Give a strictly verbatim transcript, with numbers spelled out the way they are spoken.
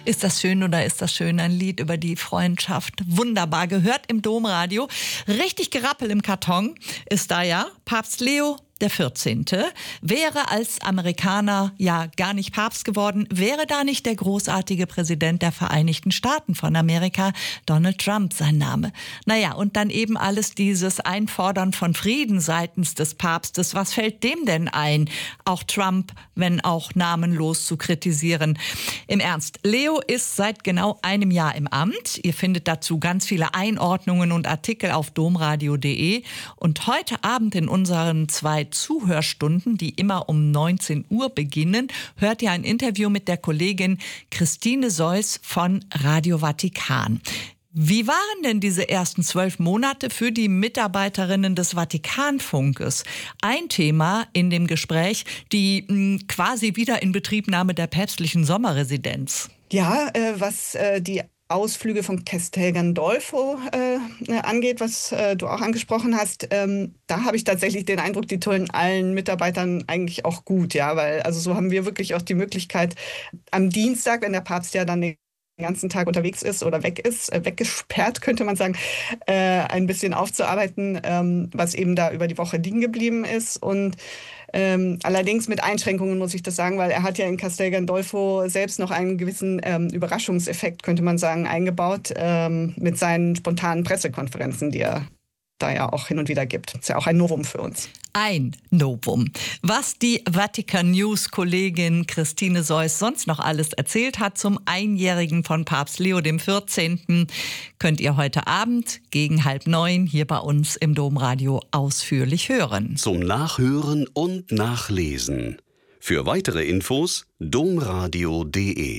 Ist das schön oder ist das schön? Ein Lied über die Freundschaft. Wunderbar, gehört im Domradio. Richtig Gerappel im Karton ist da ja. Papst Leo der vierzehnte wäre als Amerikaner ja gar nicht Papst geworden, wäre da nicht der großartige Präsident der Vereinigten Staaten von Amerika, Donald Trump, sein Name. Naja, und dann eben alles dieses Einfordern von Frieden seitens des Papstes. Was fällt dem denn ein, auch Trump, wenn auch namenlos, zu kritisieren? Im Ernst, Leo ist seit genau einem Jahr im Amt. Ihr findet dazu ganz viele Einordnungen und Artikel auf domradio punkt de. Und heute Abend in unseren zwei Zuhörstunden, die immer um neunzehn Uhr beginnen, hört ihr ein Interview mit der Kollegin Christine Seuss von Radio Vatikan. Wie waren denn diese ersten zwölf Monate für die Mitarbeiterinnen des Vatikanfunkes? Ein Thema in dem Gespräch, die mh, quasi Wiederinbetriebnahme der päpstlichen Sommerresidenz. Ja, äh, was äh, die Ausflüge von Castel Gandolfo äh, angeht, was äh, du auch angesprochen hast, ähm, da habe ich tatsächlich den Eindruck, die tun allen Mitarbeitern eigentlich auch gut, ja, weil also so haben wir wirklich auch die Möglichkeit, am Dienstag, wenn der Papst ja dann den ganzen Tag unterwegs ist oder weg ist, äh, weggesperrt, könnte man sagen, äh, ein bisschen aufzuarbeiten, ähm, was eben da über die Woche liegen geblieben ist. Und ähm, allerdings mit Einschränkungen, muss ich das sagen, weil er hat ja in Castel Gandolfo selbst noch einen gewissen ähm, Überraschungseffekt, könnte man sagen, eingebaut ähm, mit seinen spontanen Pressekonferenzen, die er da ja auch hin und wieder gibt. Das ist ja auch ein Novum für uns. Ein Novum. Was die Vatikan News Kollegin Christine Seuss sonst noch alles erzählt hat zum Einjährigen von Papst Leo dem vierzehnten, könnt ihr heute Abend gegen halb neun hier bei uns im Domradio ausführlich hören. Zum Nachhören und Nachlesen. Für weitere Infos domradio punkt de.